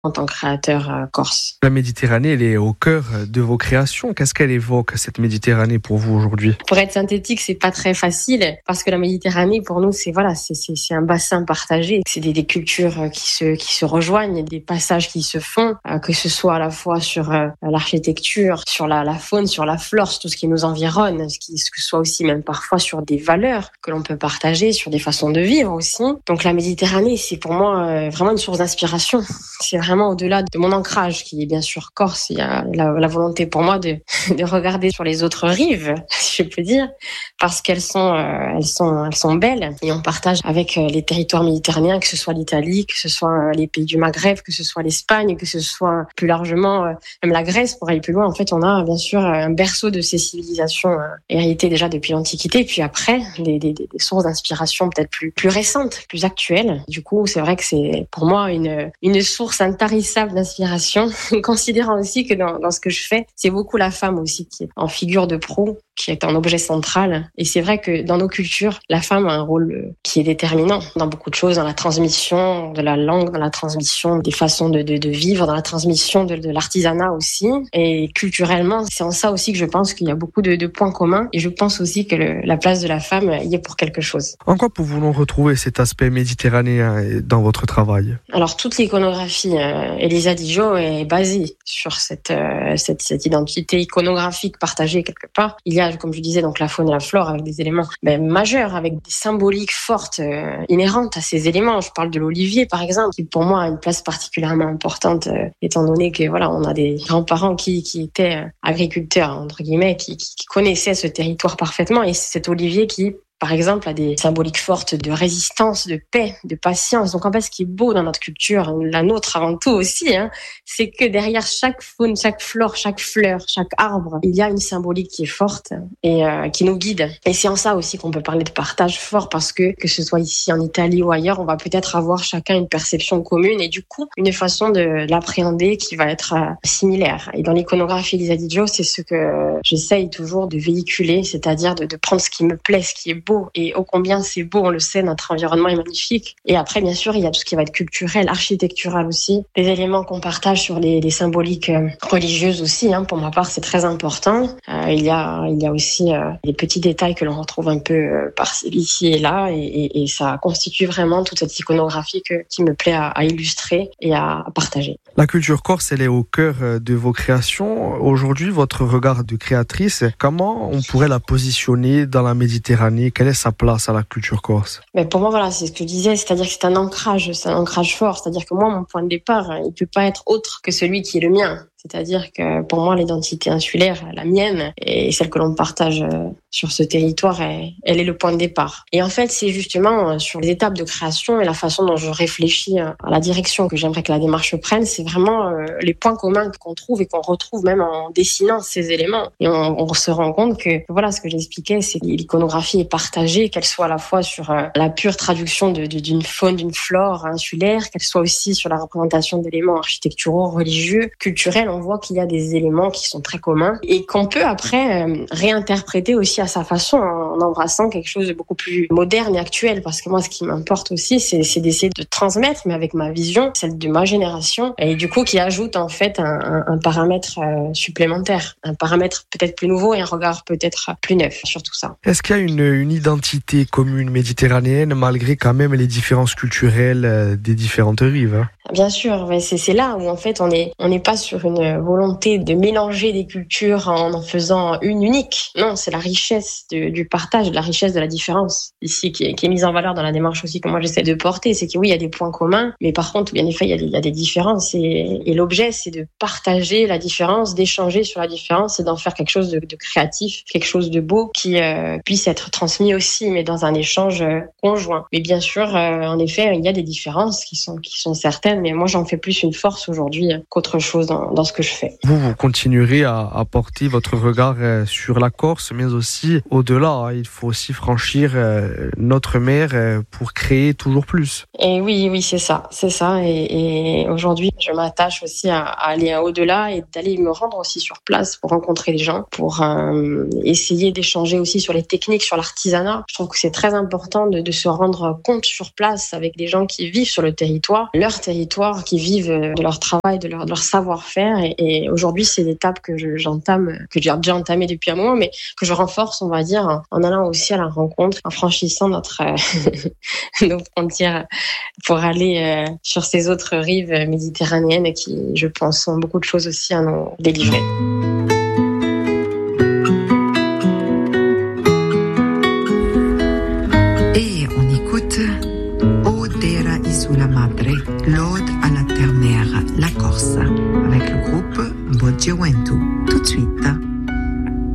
en tant que créateur corse. La Méditerranée, elle est au cœur de vos créations. Qu'est-ce qu'elle évoque, cette Méditerranée, pour vous aujourd'hui? Pour être synthétique, c'est pas très facile parce que la Méditerranée, pour nous, c'est un bassin partagé. C'est des cultures qui se rejoignent, des passages qui se font, que ce soit à la fois sur l'architecture, sur la faune, sur la flore, sur tout ce qui nous environne, ce que ce soit aussi même parfois sur des valeurs que l'on peut partager, sur des façons de vivre aussi. Donc la Méditerranée, c'est pour moi vraiment une source d'inspiration. C'est vraiment au-delà de mon ancrage, qui est bien sûr corse. Il y a la volonté pour moi de regarder sur les autres rives, si je peux dire, parce qu'elles sont belles et on partage avec les territoires méditerranéens, que ce soit l'Italie, que ce soit les pays du Maghreb, que ce soit l'Espagne, que ce soit plus largement même la Grèce, pour aller plus loin. En fait, on a bien sûr un berceau de ces civilisations héritées déjà depuis l'Antiquité, puis après des sources d'inspiration peut-être plus récentes, plus actuelles. Du coup, c'est vrai que c'est pour moi une source intarissable d'inspiration, considérant aussi que dans ce que je fais, c'est beaucoup la femme aussi qui est en figure de proue, qui est un objet central. Et c'est vrai que dans nos cultures, la femme a un rôle qui est déterminant dans beaucoup de choses, dans la transmission de la langue, dans la transmission des façons de vivre, dans la transmission de l'artisanat aussi. Et culturellement, c'est en ça aussi que je pense qu'il y a beaucoup de points communs. Et je pense aussi que la place de la femme y est pour quelque chose. En quoi pouvons-nous retrouver cet aspect méditerranéen dans votre travail? Alors, toute l'iconographie Elisa Dijo est basée sur cette identité iconographique partagée quelque part. Il y a, comme je disais, donc la faune et la flore avec des éléments majeurs, avec des symboliques fortes inhérentes à ces éléments. Je parle de l'olivier, par exemple, qui pour moi a une place particulièrement importante, étant donné que voilà, on a des grands-parents qui étaient agriculteurs, entre guillemets, qui connaissaient ce territoire parfaitement, et cet olivier qui, par exemple, a des symboliques fortes de résistance, de paix, de patience. Donc en fait, ce qui est beau dans notre culture, la nôtre avant tout aussi, c'est que derrière chaque faune, chaque flore, chaque fleur, chaque arbre, il y a une symbolique qui est forte et qui nous guide. Et c'est en ça aussi qu'on peut parler de partage fort, parce que ce soit ici en Italie ou ailleurs, on va peut-être avoir chacun une perception commune et du coup une façon de l'appréhender qui va être similaire. Et dans l'iconographie Elisa Dijo, c'est ce que j'essaye toujours de véhiculer, c'est-à-dire de prendre ce qui me plaît, ce qui est beau. Et ô combien c'est beau, on le sait, notre environnement est magnifique. Et après, bien sûr, il y a tout ce qui va être culturel, architectural aussi, des éléments qu'on partage sur les symboliques religieuses aussi. Pour ma part, c'est très important. Il y a aussi des petits détails que l'on retrouve un peu ici et là, et ça constitue vraiment toute cette iconographie qui me plaît à illustrer et à partager. La culture corse, elle est au cœur de vos créations. Aujourd'hui, votre regard de créatrice, comment on pourrait la positionner dans la Méditerranée? Quelle est sa place à la culture corse? Mais pour moi, voilà, c'est ce que je disais, c'est-à-dire que c'est un ancrage fort. C'est-à-dire que moi, mon point de départ, il peut pas être autre que celui qui est le mien. C'est-à-dire que pour moi, l'identité insulaire, la mienne, et celle que l'on partage sur ce territoire, elle est le point de départ. Et en fait, c'est justement sur les étapes de création et la façon dont je réfléchis à la direction que j'aimerais que la démarche prenne, c'est vraiment les points communs qu'on trouve et qu'on retrouve même en dessinant ces éléments. Et on se rend compte que, voilà, ce que j'expliquais, c'est que l'iconographie est partagée, qu'elle soit à la fois sur la pure traduction d'une faune, d'une flore insulaire, qu'elle soit aussi sur la représentation d'éléments architecturaux, religieux, culturels. On voit qu'il y a des éléments qui sont très communs et qu'on peut après réinterpréter aussi à sa façon, en embrassant quelque chose de beaucoup plus moderne et actuel. Parce que moi, ce qui m'importe aussi, c'est d'essayer de transmettre, mais avec ma vision, celle de ma génération, et du coup qui ajoute en fait un paramètre supplémentaire, un paramètre peut-être plus nouveau et un regard peut-être plus neuf sur tout ça. Est-ce qu'il y a une identité commune méditerranéenne malgré quand même les différences culturelles des différentes rives? Bien sûr, c'est là où en fait on n'est pas sur une volonté de mélanger des cultures en faisant une unique. Non, c'est la richesse du partage, la richesse de la différence ici qui est mise en valeur dans la démarche aussi que moi j'essaie de porter. C'est que oui, il y a des points communs, mais par contre, bien effet, il y a des différences et l'objet c'est de partager la différence, d'échanger sur la différence et d'en faire quelque chose de créatif, quelque chose de beau qui puisse être transmis aussi, mais dans un échange conjoint. Mais bien sûr, en effet, il y a des différences qui sont certaines, mais moi j'en fais plus une force aujourd'hui qu'autre chose dans ce ce que je fais. Vous continuerez à porter votre regard sur la Corse, mais aussi au-delà. Il faut aussi franchir notre mer pour créer toujours plus. Et oui, c'est ça. Et aujourd'hui, je m'attache aussi à aller au-delà et d'aller me rendre aussi sur place pour rencontrer les gens, pour essayer d'échanger aussi sur les techniques, sur l'artisanat. Je trouve que c'est très important de se rendre compte sur place avec les gens qui vivent sur le territoire, leur territoire, qui vivent de leur travail, de leur savoir-faire. Et aujourd'hui, c'est l'étape que j'entame, que j'ai déjà entamée depuis un moment, mais que je renforce, on va dire, en allant aussi à la rencontre, en franchissant nos frontières pour aller sur ces autres rives méditerranéennes qui, je pense, ont beaucoup de choses aussi à nous délivrer. Et on écoute Odera Isula Madre, l'ode à la terre-mère, la Corse, avec le groupe Boggewentu. Tout de suite.